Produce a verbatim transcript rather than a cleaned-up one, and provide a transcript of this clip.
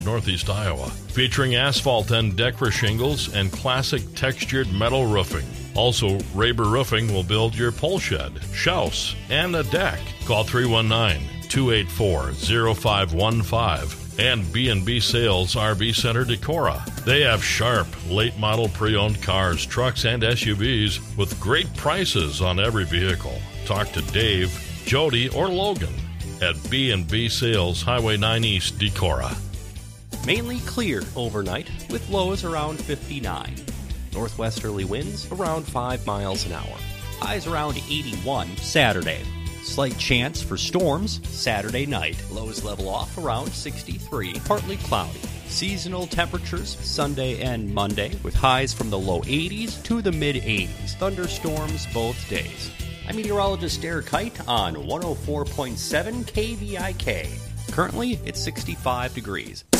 Northeast Iowa, featuring asphalt and Decra shingles and classic textured metal roofing. Also, Raber Roofing will build your pole shed, shouse, and a deck. Call three one nine, two eight four, zero five one five. And B and B Sales R V Center Decorah. They have sharp, late-model pre-owned cars, trucks, and S U Vs with great prices on every vehicle. Talk to Dave, Jody, or Logan at B and B Sales, Highway nine East, Decorah. Mainly clear overnight with lows around fifty-nine. Northwesterly winds around five miles an hour. Highs around eighty-one Saturday. Slight chance for storms Saturday night. Lows level off around sixty-three. Partly cloudy. Seasonal temperatures Sunday and Monday with highs from the low eighties to the mid eighties. Thunderstorms both days. I'm meteorologist Derek Kite on one oh four point seven K V I K. Currently, it's sixty-five degrees.